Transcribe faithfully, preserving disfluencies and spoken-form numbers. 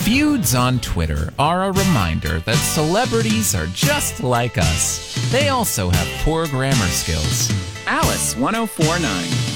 Feuds on Twitter are a reminder that celebrities are just like us. They also have poor grammar skills. Alice one oh four nine.